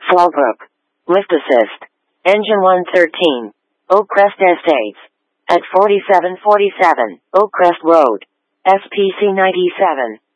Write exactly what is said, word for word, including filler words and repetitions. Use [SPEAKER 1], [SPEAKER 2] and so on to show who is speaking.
[SPEAKER 1] Fallbrook. Lift assist. Engine one thirteen. Oakcrest Estates. At forty-seven forty-seven, Oakcrest Road. S P C ninety-seven.